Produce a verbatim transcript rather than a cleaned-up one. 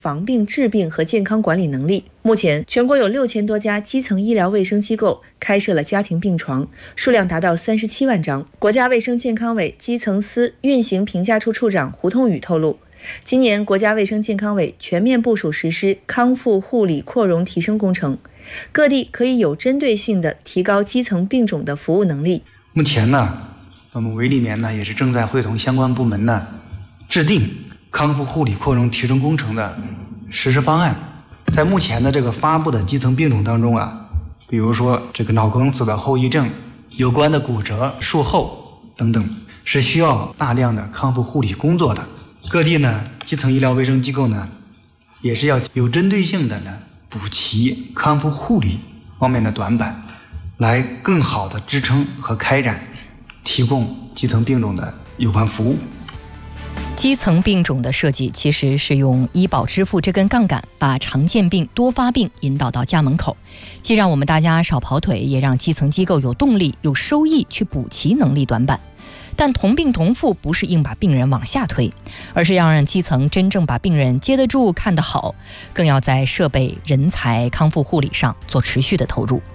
防病治病和健康管理能力。目前，全国有六千多家基层医疗卫生机构开设了家庭病床，数量达到三十七万张。国家卫生健康委基层司运行评价处处长胡通宇透露，今年国家卫生健康委全面部署实施康复护理扩容提升工程，各地可以有针对性地提高基层病种的服务能力。 目前呢，我们委里面呢也是正在会同相关部门呢制定康复护理扩容提升工程的实施方案。在目前的这个发布的基层病种当中啊，比如说这个脑梗死的后遗症、有关的骨折、术后等等，是需要大量的康复护理工作的。各地呢，基层医疗卫生机构呢，也是要有针对性的呢补齐康复护理方面的短板，来更好的支撑和开展提供基层病种的有关服务。 基层病种的设计其实是用医保支付这根杠杆，把常见病、多发病引导到家门口，既让我们大家少跑腿，也让基层机构有动力、有收益去补齐能力短板。但同病同富不是硬把病人往下推，而是要让基层真正把病人接得住、看得好，更要在设备、人才、康复护理上做持续的投入。